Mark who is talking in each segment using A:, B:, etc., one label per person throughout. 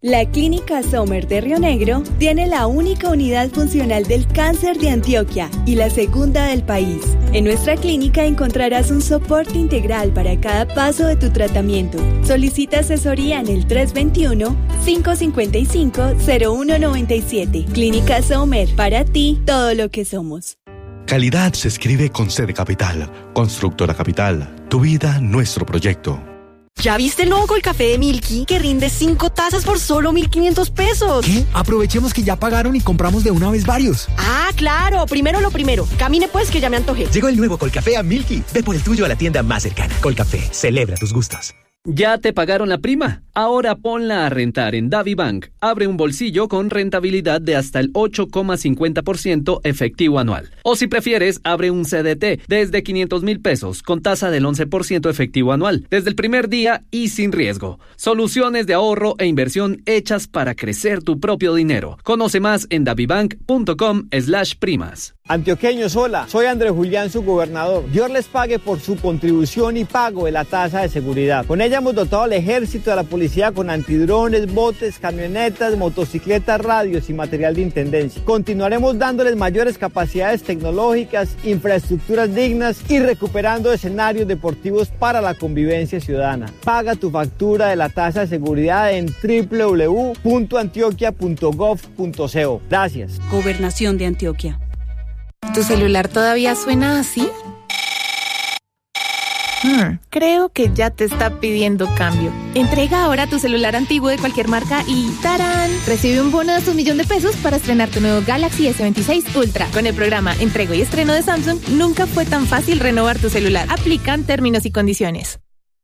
A: La Clínica Sommer de Río Negro tiene la única unidad funcional del cáncer de Antioquia y la segunda del país. En nuestra clínica encontrarás un soporte integral para cada paso de tu tratamiento. Solicita asesoría en el 321-555-0197. Clínica Sommer, para ti, todo lo que somos.
B: Calidad se escribe con C de Capital. Constructora Capital. Tu vida, nuestro proyecto.
C: ¿Ya viste el nuevo Colcafé de Milky que rinde 5 tazas por solo 1.500 pesos?
D: ¿Qué? Aprovechemos que ya pagaron y compramos de una vez varios.
C: Ah, claro. Primero lo primero. Camine pues que ya me antojé.
E: Llegó el nuevo Colcafé a Milky. Ve por el tuyo a la tienda más cercana. Colcafé. Celebra tus gustos.
F: ¿Ya te pagaron la prima? Ahora ponla a rentar en DaviBank. Abre un bolsillo con rentabilidad de hasta el 8,50% efectivo anual. O si prefieres, abre un CDT desde 500,000 pesos con tasa del 11% efectivo anual, desde el primer día y sin riesgo. Soluciones de ahorro e inversión hechas para crecer tu propio dinero. Conoce más en davibank.com/primas.
G: Antioqueños, hola, soy Andrés Julián, su gobernador. Dios les pague por su contribución y pago de la tasa de seguridad. Con ella hemos dotado al ejército de la policía con antidrones, botes, camionetas, motocicletas, radios y material de intendencia. Continuaremos dándoles mayores capacidades tecnológicas, infraestructuras dignas y recuperando escenarios deportivos para la convivencia ciudadana. Paga tu factura de la tasa de seguridad en www.antioquia.gov.co. Gracias.
H: Gobernación de Antioquia.
I: ¿Tu celular todavía suena así? Creo que ya te está pidiendo cambio. Entrega ahora tu celular antiguo de cualquier marca y ¡tarán! Recibe un bono de hasta $1.000.000 para estrenar tu nuevo Galaxy S26 Ultra. Con el programa Entrego y Estreno de Samsung, nunca fue tan fácil renovar tu celular. Aplican términos y condiciones.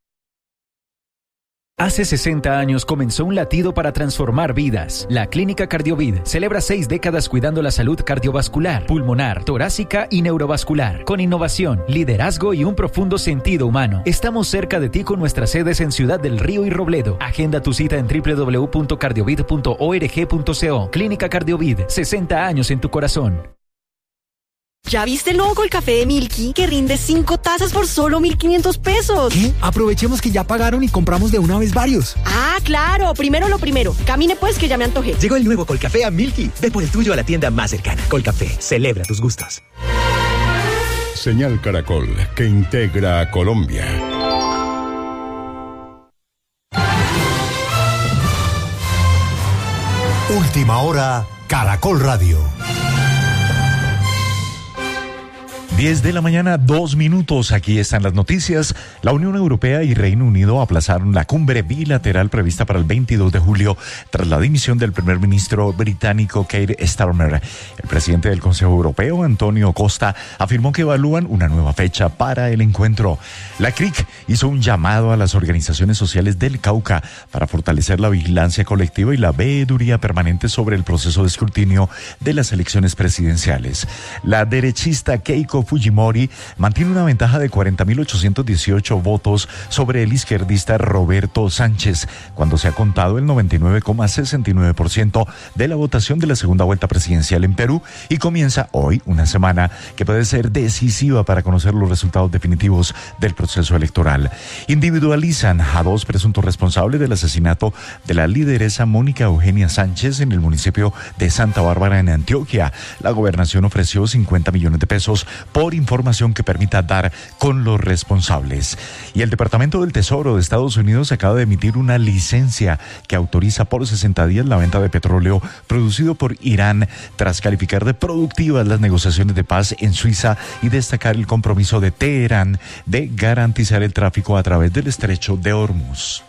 J: Hace 60 años comenzó un latido para transformar vidas. La Clínica Cardiovid celebra 6 décadas cuidando la salud cardiovascular, pulmonar, torácica y neurovascular. Con innovación, liderazgo y un profundo sentido humano. Estamos cerca de ti con nuestras sedes en Ciudad del Río y Robledo. Agenda tu cita en www.cardiovid.org.co. Clínica Cardiovid, 60 años en tu corazón.
C: ¿Ya viste el nuevo Colcafé de Milky que rinde 5 tazas por solo 1.500 pesos?
D: ¿Qué? Aprovechemos que ya pagaron y compramos de una vez varios.
C: Ah, claro. Primero lo primero. Camine pues que ya me antojé.
E: Llegó el nuevo Colcafé a Milky. Ve por el tuyo a la tienda más cercana. Colcafé. Celebra tus gustos.
K: Señal Caracol, que integra a Colombia.
L: Última hora, Caracol Radio.
B: 10 de la mañana, 2 minutos. Aquí están las noticias. La Unión Europea y Reino Unido aplazaron la cumbre bilateral prevista para el 22 de julio tras la dimisión del primer ministro británico Keir Starmer. El presidente del Consejo Europeo, Antonio Costa, afirmó que evalúan una nueva fecha para el encuentro. La CRIC hizo un llamado a las organizaciones sociales del Cauca para fortalecer la vigilancia colectiva y la veeduría permanente sobre el proceso de escrutinio de las elecciones presidenciales. La derechista Keiko Fujimori mantiene una ventaja de 40.818 votos sobre el izquierdista Roberto Sánchez, cuando se ha contado el 99,69% de la votación de la segunda vuelta presidencial en Perú, y comienza hoy una semana que puede ser decisiva para conocer los resultados definitivos del proceso electoral. Individualizan a 2 presuntos responsables del asesinato de la lideresa Mónica Eugenia Sánchez en el municipio de Santa Bárbara, en Antioquia. La gobernación ofreció 50 millones de pesos por información que permita dar con los responsables. Y el Departamento del Tesoro de Estados Unidos acaba de emitir una licencia que autoriza por 60 días la venta de petróleo producido por Irán, tras calificar de productivas las negociaciones de paz en Suiza y destacar el compromiso de Teherán de garantizar el tráfico a través del estrecho de Hormuz.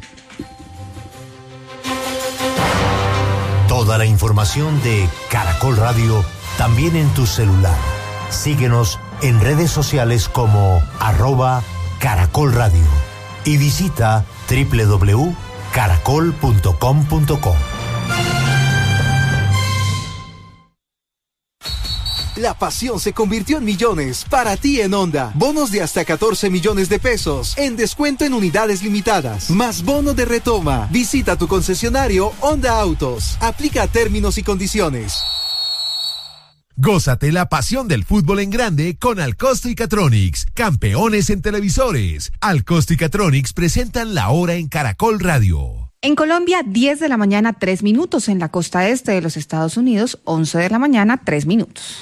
L: Toda la información de Caracol Radio también en tu celular. Síguenos en redes sociales como @Caracol Radio y visita www.caracol.com.co.
M: La pasión se convirtió en millones para ti en Honda. Bonos de hasta 14 millones de pesos en descuento en unidades limitadas, más bono de retoma. Visita tu concesionario Honda Autos. Aplica términos y condiciones.
N: Gózate la pasión del fútbol en grande con Alcosto y Catronics, campeones en televisores. Alcosto y Catronics presentan La Hora en Caracol Radio.
H: En Colombia, 10 de la mañana, 3 minutos. En la costa este de los Estados Unidos, 11 de la mañana, 3 minutos.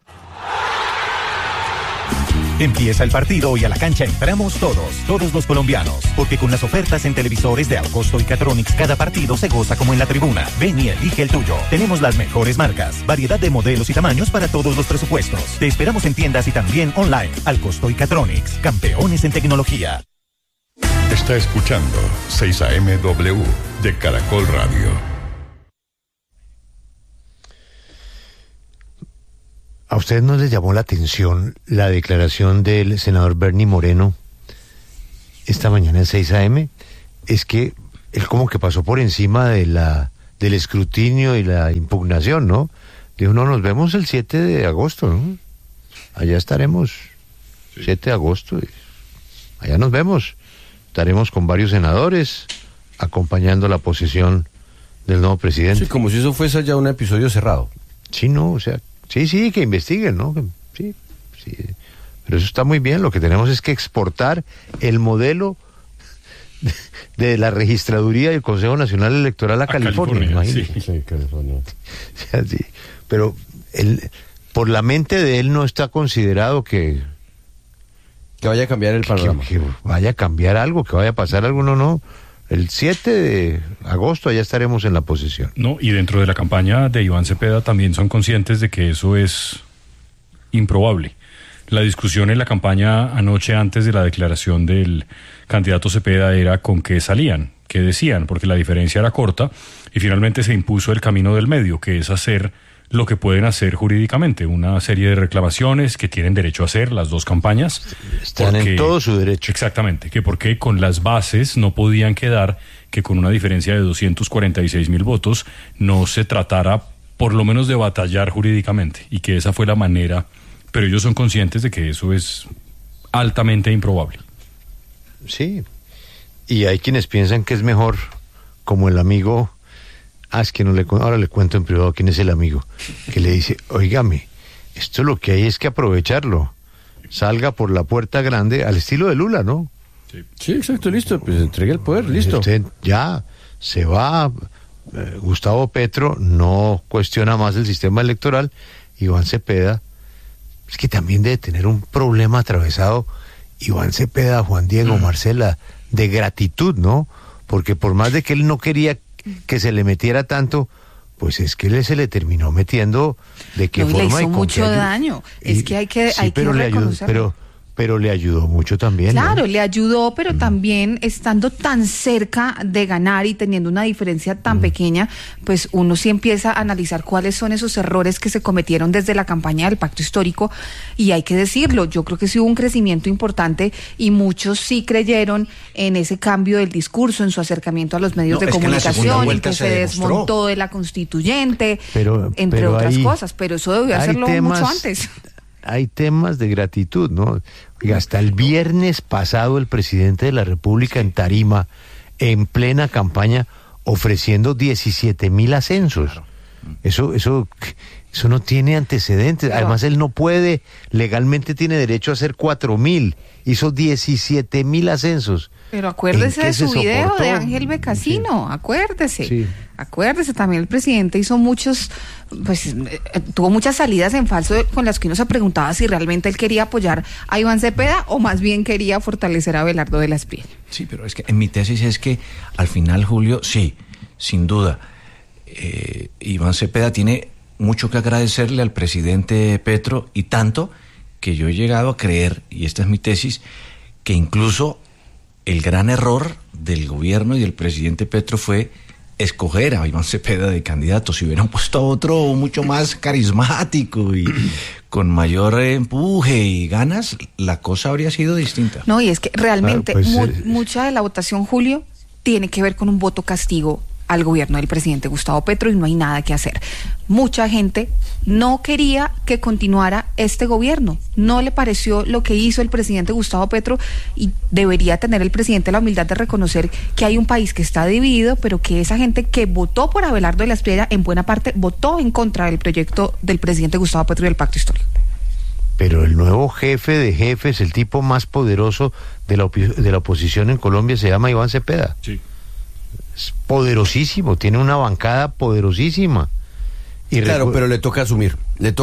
O: Empieza el partido y a la cancha entramos todos los colombianos. Porque con las ofertas en televisores de Alcosto y Catronics, cada partido se goza como en la tribuna. Ven y elige el tuyo. Tenemos las mejores marcas, variedad de modelos y tamaños para todos los presupuestos. Te esperamos en tiendas y también online. Alcosto y Catronics, campeones en tecnología.
K: Está escuchando 6AMW de Caracol Radio.
L: ¿A ustedes no les llamó la atención la declaración del senador Bernie Moreno esta mañana en 6 AM? Es que él como que pasó por encima del escrutinio y la impugnación, ¿no? Dijo, no, nos vemos el 7 de agosto, ¿no? Allá estaremos, 7 de agosto, allá nos vemos. Estaremos con varios senadores acompañando la posesión del nuevo presidente.
P: Sí, como si eso fuese ya un episodio cerrado.
L: Sí, no, o sea, sí, que investiguen, ¿no? Sí. Pero eso está muy bien, lo que tenemos es que exportar el modelo de la registraduría del Consejo Nacional Electoral a California, imagínate.
P: Sí, California.
L: O sea, sí, pero por la mente de él no está considerado que
P: vaya a cambiar el panorama.
L: Que vaya a cambiar algo, que vaya a pasar algo, no. El 7 de agosto ya estaremos en la posesión.
Q: No, y dentro de la campaña de Iván Cepeda también son conscientes de que eso es improbable. La discusión en la campaña anoche antes de la declaración del candidato Cepeda era con qué salían, qué decían, porque la diferencia era corta y finalmente se impuso el camino del medio, que es hacer lo que pueden hacer jurídicamente, una serie de reclamaciones que tienen derecho a hacer las dos campañas.
L: Están en todo su derecho.
Q: Exactamente, que porque con las bases no podían quedar, que con una diferencia de 246,000 votos no se tratara por lo menos de batallar jurídicamente, y que esa fue la manera, pero ellos son conscientes de que eso es altamente improbable.
L: Sí, y hay quienes piensan que es mejor, como el amigo... es que ahora le cuento en privado quién es el amigo, que le dice, óigame, esto lo que hay es que aprovecharlo, salga por la puerta grande, al estilo de Lula, ¿no?
P: Sí, exacto, listo, pues entregue el poder, listo.
L: Usted ya se va, Gustavo Petro no cuestiona más el sistema electoral, Iván Cepeda, es que también debe tener un problema atravesado, Iván Cepeda, Juan Diego, Marcela, de gratitud, ¿no? Porque por más de que él no quería que se le metiera tanto, pues es que se le terminó metiendo de qué forma.
H: Le hizo mucho daño. Es que hay que reconocerlo.
L: Pero le ayudó mucho también.
H: Claro,
L: ¿no?
H: le ayudó, pero también estando tan cerca de ganar y teniendo una diferencia tan pequeña, pues uno sí empieza a analizar cuáles son esos errores que se cometieron desde la campaña del Pacto Histórico, y hay que decirlo, yo creo que sí hubo un crecimiento importante y muchos sí creyeron en ese cambio del discurso, en su acercamiento a los medios de comunicación, en que se desmontó de la constituyente, entre otras cosas, pero eso debió hacerlo mucho antes.
L: Hay temas de gratitud, ¿no? Y hasta el viernes pasado el presidente de la República en Tarima, en plena campaña, ofreciendo 17,000 ascensos. Eso no tiene antecedentes. Además, él no puede, legalmente tiene derecho a hacer 4,000. Hizo 17,000 ascensos.
H: Pero acuérdese de su video de Ángel Becasino, acuérdese. Sí. Acuérdese, también el presidente hizo tuvo muchas salidas en falso con las que uno se preguntaba si realmente él quería apoyar a Iván Cepeda o más bien quería fortalecer a Abelardo de la Espriella.
R: Sí, pero es que en mi tesis es que al final, Julio, sí, sin duda, Iván Cepeda tiene mucho que agradecerle al presidente Petro, y tanto que yo he llegado a creer, y esta es mi tesis, que incluso el gran error del gobierno y del presidente Petro fue escoger a Iván Cepeda de candidato. Si hubieran puesto a otro mucho más carismático y con mayor empuje y ganas, la cosa habría sido distinta.
H: No, y es que realmente mucha de la votación, Julio, tiene que ver con un voto castigo al gobierno del presidente Gustavo Petro, y no hay nada que hacer. Mucha gente no quería que continuara este gobierno, no le pareció lo que hizo el presidente Gustavo Petro, y debería tener el presidente la humildad de reconocer que hay un país que está dividido, pero que esa gente que votó por Abelardo de la Espriella en buena parte votó en contra del proyecto del presidente Gustavo Petro y del Pacto Histórico.
L: Pero el nuevo jefe de jefes, el tipo más poderoso de la oposición en Colombia, se llama Iván Cepeda.
Q: Sí.
L: es poderosísimo, tiene una bancada poderosísima.
P: Y claro, pero le toca asumir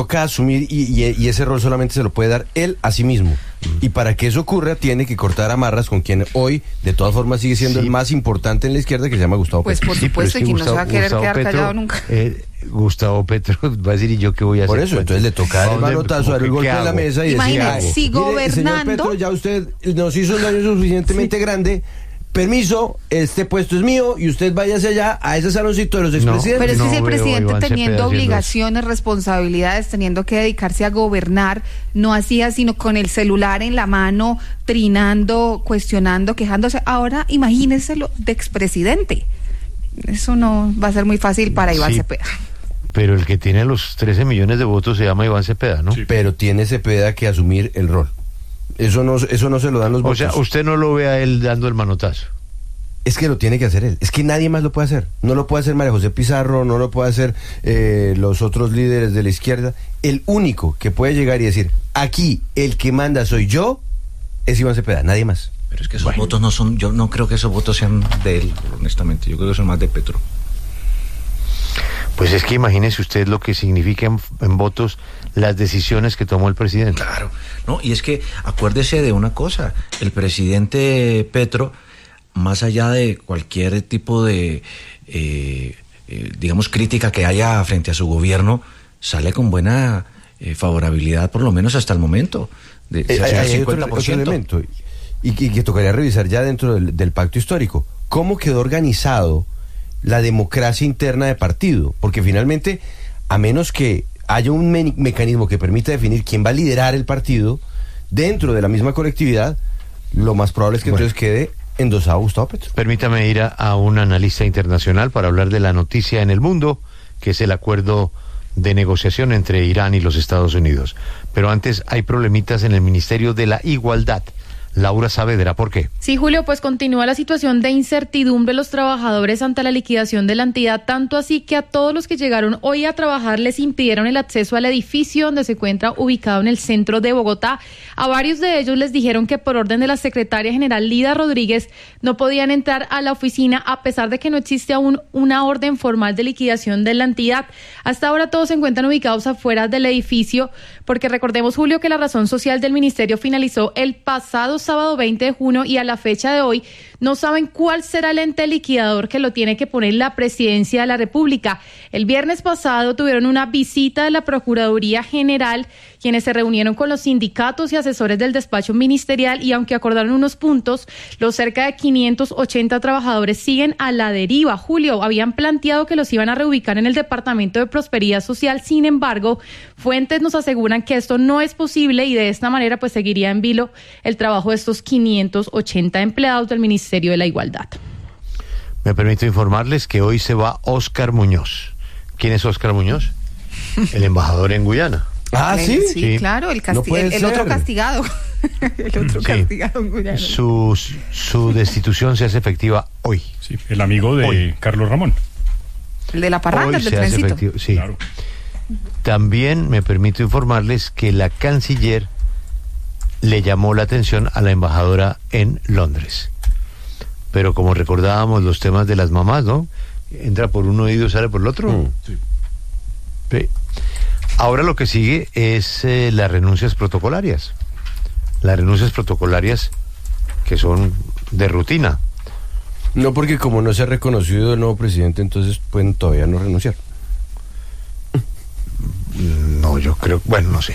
P: y ese rol solamente se lo puede dar él a sí mismo. Y para que eso ocurra tiene que cortar amarras con quien hoy de todas formas sigue siendo el más importante en la izquierda, que se llama Gustavo Petro.
H: Pues por supuesto, que no se va a querer quedar callado nunca.
L: Gustavo Petro va a decir, ¿y yo qué voy a hacer?
P: Por eso, entonces le toca dar el manotazo, dar el golpe en la mesa y decir,
H: si gobernando,
P: señor Petro, ya usted nos hizo un daño suficientemente grande. Permiso, este puesto es mío y usted váyase allá a ese saloncito de los expresidentes.
H: Pero es que si el presidente teniendo obligaciones, responsabilidades, teniendo que dedicarse a gobernar, no hacía sino con el celular en la mano, trinando, cuestionando, quejándose. Ahora imagínenselo de expresidente. Eso no va a ser muy fácil para Iván Cepeda.
L: Pero el que tiene los 13 millones de votos se llama Iván Cepeda, ¿no?
P: Sí. Pero tiene Cepeda que asumir el rol. Eso no se lo dan los votos.
L: O sea, usted no lo ve a él dando el manotazo.
P: Es que lo tiene que hacer él. Es que nadie más lo puede hacer. No lo puede hacer María José Pizarro, no lo puede hacer los otros líderes de la izquierda. El único que puede llegar y decir, aquí el que manda soy yo, es Iván Cepeda, nadie más.
R: Pero es que esos votos no son, yo no creo que esos votos sean de él, honestamente. Yo creo que son más de Petro.
L: Pues es que imagínese usted lo que significa en votos las decisiones que tomó el presidente.
R: Claro, no, y es que acuérdese de una cosa, el presidente Petro, más allá de cualquier tipo de, digamos, crítica que haya frente a su gobierno, sale con buena favorabilidad, por lo menos hasta el momento.
P: Hay otro elemento, y que tocaría revisar ya dentro del pacto histórico. ¿Cómo quedó organizado la democracia interna de partido? Porque finalmente, a menos que haya un mecanismo que permita definir quién va a liderar el partido dentro de la misma colectividad, lo más probable es que entonces quede endosado Gustavo Petro.
L: Permítame ir a un analista internacional para hablar de la noticia en el mundo, que es el acuerdo de negociación entre Irán y los Estados Unidos. Pero antes hay problemitas en el Ministerio de la Igualdad. Laura Saavedra, ¿por qué?
S: Sí, Julio, pues continúa la situación de incertidumbre de los trabajadores ante la liquidación de la entidad, tanto así que a todos los que llegaron hoy a trabajar les impidieron el acceso al edificio donde se encuentra ubicado en el centro de Bogotá. A varios de ellos les dijeron que por orden de la secretaria general Lida Rodríguez no podían entrar a la oficina a pesar de que no existe aún una orden formal de liquidación de la entidad. Hasta ahora todos se encuentran ubicados afuera del edificio porque recordemos, Julio, que la razón social del ministerio finalizó el pasado sábado 20 de junio y a la fecha de hoy no saben cuál será el ente liquidador que lo tiene que poner la Presidencia de la República. El viernes pasado tuvieron una visita de la Procuraduría General, quienes se reunieron con los sindicatos y asesores del despacho ministerial y aunque acordaron unos puntos, los cerca de 580 trabajadores siguen a la deriva. Julio, habían planteado que los iban a reubicar en el Departamento de Prosperidad Social, sin embargo, fuentes nos aseguran que esto no es posible y de esta manera pues seguiría en vilo el trabajo de estos 580 empleados del Ministerio de la Igualdad.
L: Me permito informarles que hoy se va Óscar Muñoz. ¿Quién es Óscar Muñoz? El embajador en Guyana.
H: Ah, ¿sí? Sí, claro, el otro castigado. El otro castigado en Guyana.
L: Su destitución se hace efectiva hoy.
Q: Sí, el amigo de Carlos Ramón.
H: El de la parranda, el del trencito.
L: Sí.
Q: Claro.
L: También me permito informarles que la canciller le llamó la atención a la embajadora en Londres. Pero como recordábamos los temas de las mamás, ¿no? Entra por un oído y sale por el otro.
Q: Sí.
L: Sí. Ahora lo que sigue es las renuncias protocolarias. Las renuncias protocolarias que son de rutina.
P: No, porque como no se ha reconocido el nuevo presidente, entonces pueden todavía no renunciar.
L: No, yo creo, bueno, no sé.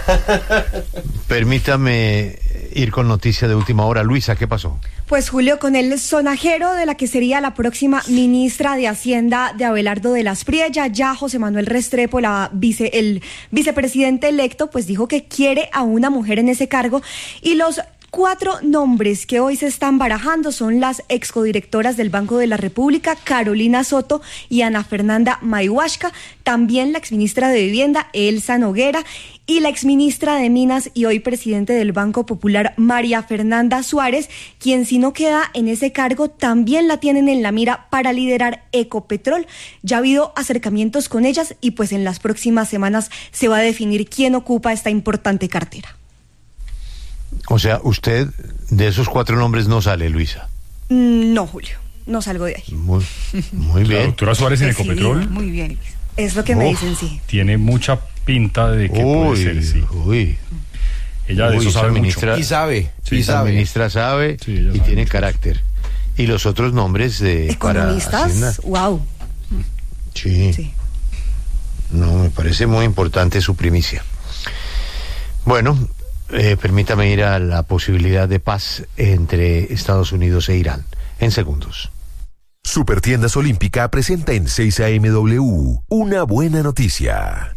L: Permítame ir con noticia de última hora. Luisa, ¿qué pasó?
T: Pues Julio, con el sonajero de la que sería la próxima ministra de Hacienda de Abelardo de las Priella, ya José Manuel Restrepo, el vicepresidente electo, pues dijo que quiere a una mujer en ese cargo y los 4 nombres que hoy se están barajando son las excodirectoras del Banco de la República, Carolina Soto y Ana Fernanda Mayhuasca, también la exministra de Vivienda, Elsa Noguera, y la exministra de Minas y hoy presidente del Banco Popular, María Fernanda Suárez, quien si no queda en ese cargo también la tienen en la mira para liderar Ecopetrol. Ya ha habido acercamientos con ellas y pues en las próximas semanas se va a definir quién ocupa esta importante cartera.
L: O sea, usted de esos 4 nombres no sale, Luisa.
T: No, Julio. no salgo de ahí.
L: Muy bien.
Q: La doctora Suárez en Ecopetrol.
T: Muy bien. Es lo que me dicen, sí.
Q: Tiene mucha pinta de que puede ser, sí. Ella de eso sabe
L: ministra,
Q: mucho.
P: Y sabe.
L: Sí, la ministra sabe y tiene carácter. Y los otros nombres de
T: economistas, wow.
L: Sí. No, me parece muy importante su primicia. Bueno, permítame ir a la posibilidad de paz entre Estados Unidos e Irán. En segundos.
N: Supertiendas Olímpica presenta en 6 AMW una buena noticia.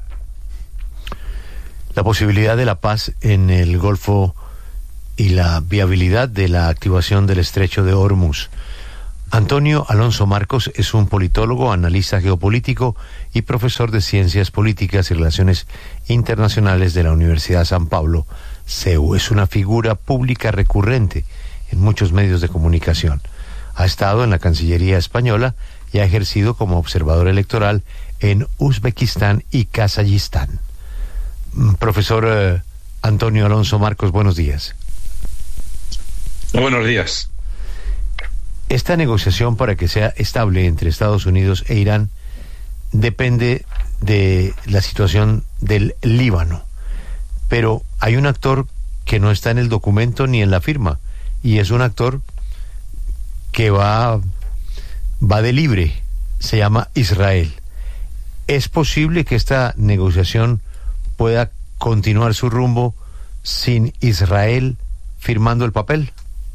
L: La posibilidad de la paz en el Golfo y la viabilidad de la activación del Estrecho de Hormuz. Antonio Alonso Marcos es un politólogo, analista geopolítico y profesor de Ciencias Políticas y Relaciones Internacionales de la Universidad San Pablo, CEU. Es una figura pública recurrente en muchos medios de comunicación. Ha estado en la Cancillería española y ha ejercido como observador electoral en Uzbekistán y Kazajistán. Profesor Antonio Alonso Marcos, buenos días.
U: Buenos días.
L: Esta negociación para que sea estable entre Estados Unidos e Irán depende de la situación del Líbano. Pero hay un actor que no está en el documento ni en la firma, y es un actor que va de libre, se llama Israel. ¿Es posible que esta negociación pueda continuar su rumbo sin Israel firmando el papel?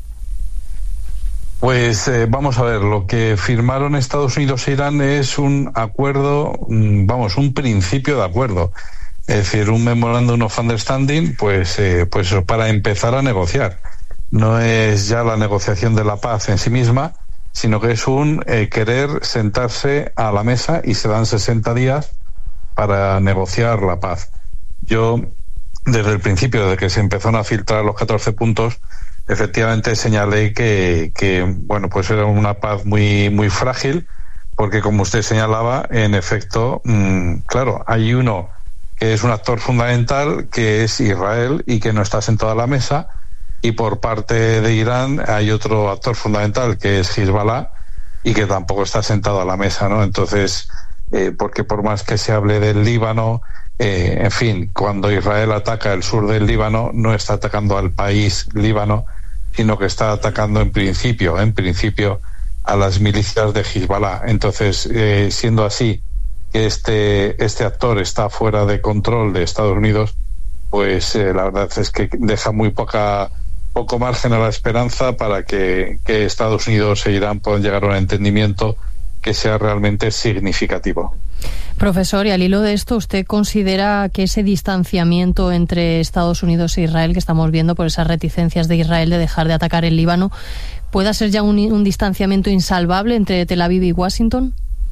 U: Pues vamos a ver, lo que firmaron Estados Unidos e Irán es un acuerdo, un principio de acuerdo. Es decir, un Memorandum of Understanding, pues para empezar a negociar. No es ya la negociación de la paz en sí misma, sino que es un querer sentarse a la mesa y se dan 60 días para negociar la paz. Yo, desde el principio, desde que se empezaron a filtrar los 14 puntos, efectivamente señalé que pues era una paz muy, muy frágil, porque como usted señalaba, en efecto, claro, hay uno que es un actor fundamental, que es Israel, y que no está sentado a la mesa, y por parte de Irán hay otro actor fundamental, que es Hezbollah, y que tampoco está sentado a la mesa, ¿no? Entonces, porque por más que se hable del Líbano, en fin, cuando Israel ataca el sur del Líbano, no está atacando al país Líbano, sino que está atacando en principio a las milicias de Hezbollah. Entonces, siendo así que este actor está fuera de control de Estados Unidos, pues la verdad es que deja poco margen a la esperanza para que Estados Unidos e Irán puedan llegar a un entendimiento que sea realmente significativo.
V: Profesor, y al hilo de esto, ¿usted considera que ese distanciamiento entre Estados Unidos e Israel que estamos viendo por esas reticencias de Israel de dejar de atacar el Líbano pueda ser ya un distanciamiento insalvable entre Tel Aviv y Washington?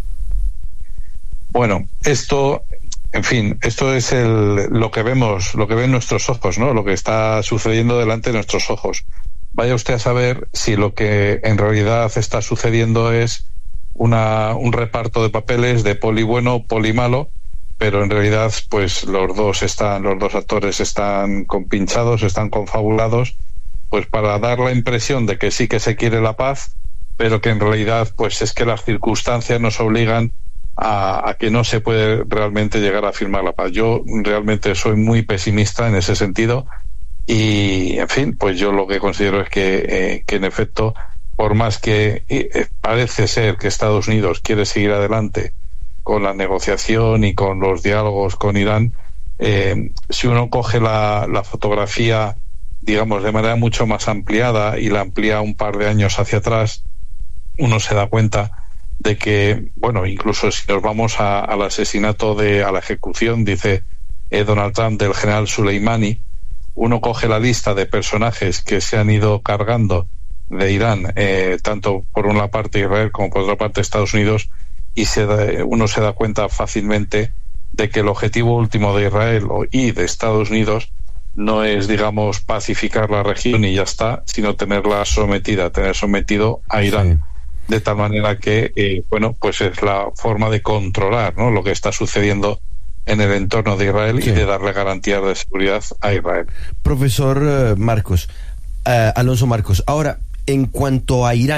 U: Bueno, esto es lo que vemos, lo que ven nuestros ojos, ¿no? Lo que está sucediendo delante de nuestros ojos. Vaya usted a saber si lo que en realidad está sucediendo es un reparto de papeles de poli bueno, poli malo, pero en realidad pues los dos actores están compinchados, están confabulados, pues para dar la impresión de que sí que se quiere la paz, pero que en realidad pues es que las circunstancias nos obligan a que no se puede realmente llegar a firmar la paz. Yo realmente soy muy pesimista en ese sentido y, en fin, pues yo lo que considero es que en efecto, por más que parece ser que Estados Unidos quiere seguir adelante con la negociación y con los diálogos con Irán, si uno coge la fotografía, digamos, de manera mucho más ampliada y la amplía un par de años hacia atrás, uno se da cuenta de que, bueno, incluso si nos vamos al asesinato a la ejecución, dice Donald Trump, del general Soleimani, uno coge la lista de personajes que se han ido cargando de Irán, tanto por una parte Israel como por otra parte Estados Unidos, y uno se da cuenta fácilmente de que el objetivo último de Israel y de Estados Unidos no es, digamos, pacificar la región y ya está, sino tener sometido a Irán. Sí. De tal manera que, pues es la forma de controlar, ¿no?, lo que está sucediendo en el entorno de Israel, sí, y de darle garantías de seguridad a Israel.
P: Profesor Alonso Marcos, ahora, en cuanto a Irán,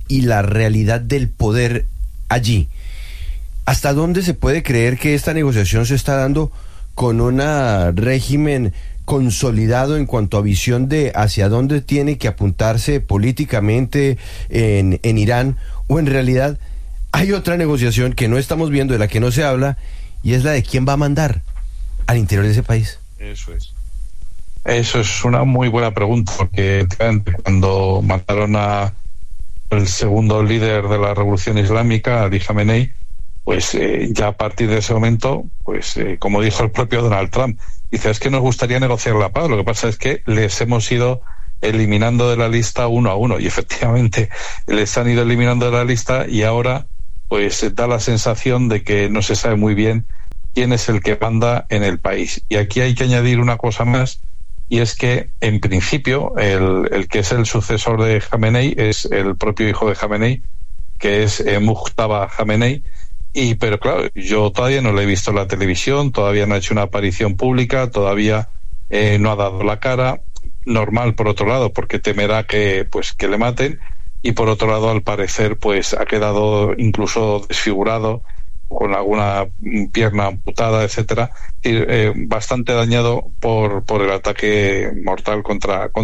P: y la realidad del poder allí. ¿Hasta dónde se puede creer que esta negociación se está dando con un régimen consolidado en cuanto a visión de hacia dónde tiene que apuntarse políticamente en Irán, o en realidad hay otra negociación que no estamos viendo, de la que no se habla, y es la de quién va a mandar al interior de ese país?
U: Eso es una muy buena pregunta, porque cuando mataron al segundo líder de la revolución islámica, Ali Khamenei, pues ya a partir de ese momento, pues como dijo el propio Donald Trump, dice, es que nos gustaría negociar la paz, lo que pasa es que les hemos ido eliminando de la lista uno a uno, y efectivamente les han ido eliminando de la lista, y ahora pues da la sensación de que no se sabe muy bien quién es el que manda en el país. Y aquí hay que añadir una cosa más, y es que en principio el que es el sucesor de Khamenei es el propio hijo de Khamenei, que es Mujtaba Khamenei. Pero claro, yo todavía no lo he visto en la televisión, todavía no ha hecho una aparición pública, todavía no ha dado la cara. Normal, por otro lado, porque temerá que le maten, y por otro lado, al parecer, pues ha quedado incluso desfigurado, con alguna pierna amputada, etcétera, y bastante dañado por el ataque mortal contra